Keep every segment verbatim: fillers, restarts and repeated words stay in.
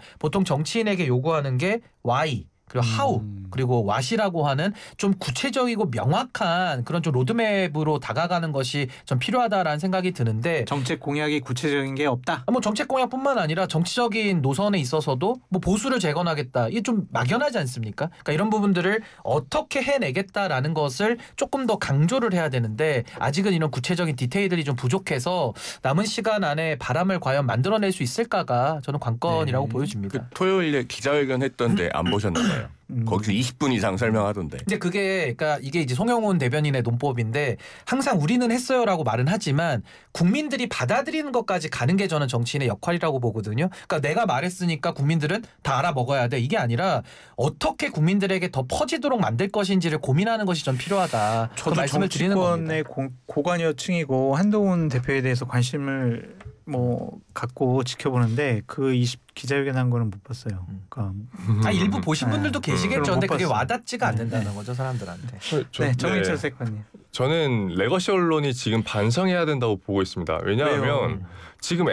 보통 정치인에게 요구하는 게 why 그리고 how 음. 그리고 what이라고 하는 좀 구체적이고 명확한 그런 좀 로드맵으로 다가가는 것이 좀 필요하다라는 생각이 드는데 정책 공약이 구체적인 게 없다. 뭐 정책 공약뿐만 아니라 정치적인 노선에 있어서도 뭐 보수를 재건하겠다 이게 좀 막연하지 않습니까? 그러니까 이런 부분들을 어떻게 해내겠다라는 것을 조금 더 강조를 해야 되는데 아직은 이런 구체적인 디테일들이 좀 부족해서 남은 시간 안에 바람을 과연 만들어낼 수 있을까가 저는 관건이라고 네. 보여집니다. 그 토요일에 기자회견 했던데 안 보셨나요? 음. 거기서 이십 분 이상 설명하던데. 근데 그게 그러니까 이게 이제 송영훈 대변인의 논법인데 항상 우리는 했어요라고 말은 하지만 국민들이 받아들이는 것까지 가는 게 저는 정치인의 역할이라고 보거든요. 그러니까 내가 말했으니까 국민들은 다 알아먹어야 돼. 이게 아니라 어떻게 국민들에게 더 퍼지도록 만들 것인지를 고민하는 것이 좀 필요하다. 그 저도 말씀을 드리는 정치권의 겁니다. 고, 고관여층이고 한동훈 대표에 대해서 관심을 뭐 갖고 지켜보는데 그 이십 기자회견한 거는 못 봤어요. 그러니까 아 일부 보신 분들도 네. 계시겠죠. 그럼 근데 못 그게 봤어요. 와닿지가 네. 않는다는 네. 거죠 사람들한테. 저, 네, 정인철 네. 세컨님. 저는 레거시 언론이 지금 반성해야 된다고 보고 있습니다. 왜냐하면 왜요? 지금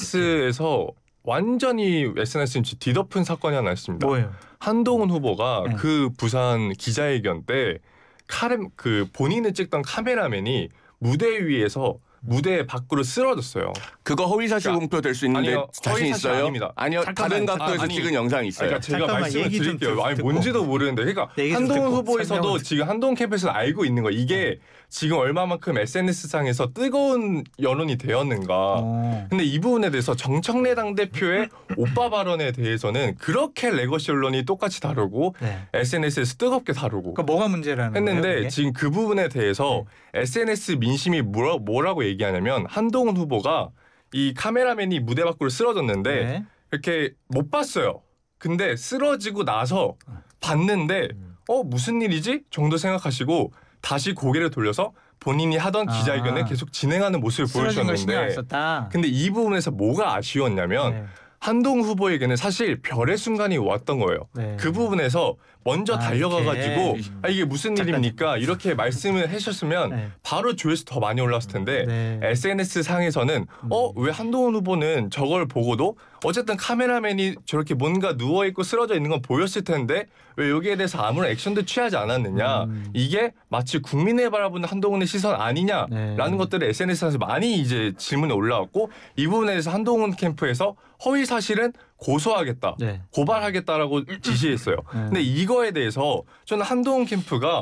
에스엔에스에서 완전히 에스엔에스는 뒤덮은 사건이 하나 있습니다. 뭐예요? 한동훈 후보가 네. 그 부산 기자회견 때 카렘 그 본인을 찍던 카메라맨이 무대 위에서 무대 밖으로 쓰러졌어요. 그거 허위사실 그러니까, 공표 될 수 있는데 아니요, 자신 허위사실 있어요? 아닙니다. 아니요. 잠깐만, 다른 각도에서 아, 아니, 찍은 영상이 있어요. 그러니까 제가 잠깐만, 말씀을 얘기 좀 드릴게요. 아니 듣고. 뭔지도 모르는데 그러니까 얘기 좀 한동훈 듣고 후보에서도 설명을 지금 한동훈 캠프에서 알고 있는 거 이게 지금 얼마만큼 에스엔에스상에서 뜨거운 여론이 되었는가. 어. 근데 이 부분에 대해서 정청래 당대표의 오빠 발언에 대해서는 그렇게 레거시 언론이 똑같이 다루고 네. 에스엔에스에서 뜨겁게 다루고 그러니까 뭐가 문제라는 했는데 거예요? 그게? 지금 그 부분에 대해서 에스엔에스 민심이 뭐라, 뭐라고 얘기하냐면 한동훈 후보가 이 카메라맨이 무대 밖으로 쓰러졌는데 네. 이렇게 못 봤어요. 근데 쓰러지고 나서 봤는데 어 무슨 일이지? 정도 생각하시고 다시 고개를 돌려서 본인이 하던 기자회견을 아. 계속 진행하는 모습을 쓰러진 걸 신경 안 보여주셨는데 썼다. 근데 이 부분에서 뭐가 아쉬웠냐면 네. 한동훈 후보에게는 사실 별의 순간이 왔던 거예요. 네. 그 부분에서 먼저 아, 달려가가지고 이렇게. 아, 이게 무슨 잠깐. 일입니까? 이렇게 말씀을 하셨으면 네. 바로 조회수 더 많이 올랐을 텐데 네. 에스엔에스 상에서는 어, 왜 한동훈 후보는 저걸 보고도 어쨌든 카메라맨이 저렇게 뭔가 누워있고 쓰러져 있는 건 보였을 텐데 왜 여기에 대해서 아무런 액션도 취하지 않았느냐. 음. 이게 마치 국민을 바라보는 한동훈의 시선 아니냐라는 네. 것들을 에스엔에스에서 많이 이제 질문이 올라왔고 이 부분에 대해서 한동훈 캠프에서 허위 사실은 고소하겠다. 네. 고발하겠다라고 지시했어요. 네. 근데 이거에 대해서 저는 한동훈 캠프가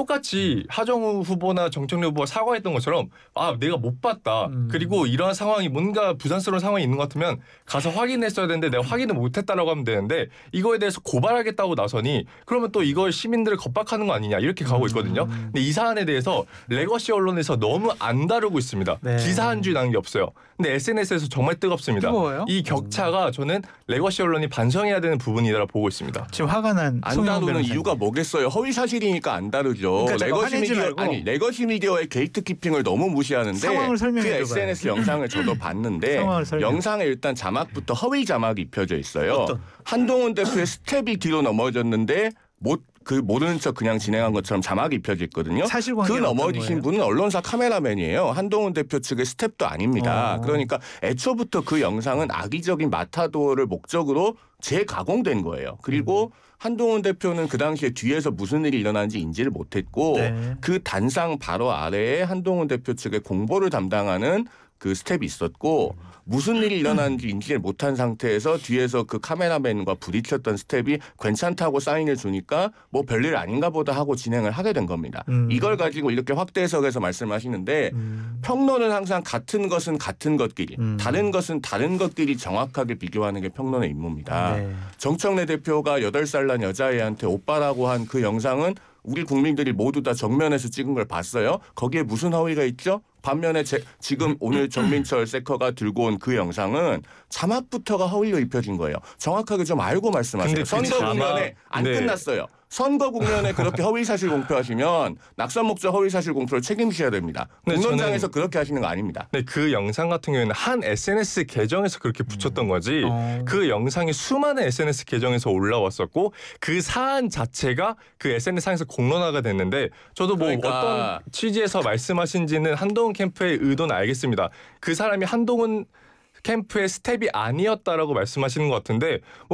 똑같이 하정우 후보나 정청래 후보가 사과했던 것처럼 아 내가 못 봤다. 음. 그리고 이러한 상황이 뭔가 부산스러운 상황이 있는 것 같으면 가서 확인했어야 되는데 내가 확인을 못했다라고 하면 되는데 이거에 대해서 고발하겠다고 나서니 그러면 또 이걸 시민들을 겁박하는 거 아니냐 이렇게 가고 있거든요. 음. 근데 이 사안에 대해서 레거시 언론에서 너무 안 다루고 있습니다. 네. 기사 한 줄 난 게 없어요. 근데 에스엔에스에서 정말 뜨겁습니다. 뜨거워요? 이 격차가 저는 레거시 언론이 반성해야 되는 부분이라 보고 있습니다. 지금 화가 난 안 송영훈 다루는 변호사님. 이유가 뭐겠어요? 허위 사실이니까 안 다루죠. 그러니까 잠깐 레거시 화내지 미디어 말고. 아니 레거시 미디어의 게이트키핑을 너무 무시하는데 상황을 설명해 그 줘봐요. 에스엔에스 영상을 저도 봤는데 상황을 설명. 영상에 일단 자막부터 허위 자막이 입혀져 있어요. 어떤? 한동훈 대표의 스텝이 뒤로 넘어졌는데 못 그 모르는 척 그냥 진행한 것처럼 자막이 입혀져 있거든요. 그 사실관계는 넘어지신 어떤 거예요? 분은 언론사 카메라맨이에요. 한동훈 대표 측의 스텝도 아닙니다. 어. 그러니까 애초부터 그 영상은 악의적인 마타도어를 목적으로 재가공된 거예요. 그리고 한동훈 대표는 그 당시에 뒤에서 무슨 일이 일어난지 인지를 못했고 네. 그 단상 바로 아래에 한동훈 대표 측의 공보를 담당하는 그 스텝이 있었고 무슨 일이 일어났는지 인지를 못한 상태에서 뒤에서 그 카메라맨과 부딪혔던 스텝이 괜찮다고 사인을 주니까 뭐 별일 아닌가 보다 하고 진행을 하게 된 겁니다. 음. 이걸 가지고 이렇게 확대 해석해서 말씀하시는데 음. 평론은 항상 같은 것은 같은 것끼리 음. 다른 것은 다른 것끼리 정확하게 비교하는 게 평론의 임무입니다. 네. 정청래 대표가 여덟 살 난 여자애한테 오빠라고 한 그 영상은 우리 국민들이 모두 다 정면에서 찍은 걸 봤어요. 거기에 무슨 허위가 있죠? 반면에 제, 지금 오늘 정민철 세커가 들고 온 그 영상은 자막부터가 허위로 입혀진 거예요. 정확하게 좀 알고 말씀하세요. 근데 그 선거 자막- 국면에 안 네. 끝났어요. 선거 국면에 그렇게 허위사실 공표하시면 낙선 목적 허위사실 공표를 책임지셔야 됩니다. 근데 공론장에서 저는- 그렇게 하시는 거 아닙니다. 근데 그 영상 같은 경우에는 한 에스엔에스 계정에서 그렇게 붙였던 거지 어. 그 영상이 수많은 에스엔에스 계정에서 올라왔었고 그 사안 자체가 그 에스엔에스상에서 공론화가 됐는데 저도 뭐 그러니까. 어떤 취지에서 말씀하신지는 한동훈 캠프의 의도는 알겠습니다. 그 사람이 한동훈 캠프의 스텝이 아니었다라고 말씀하시는 것 같은데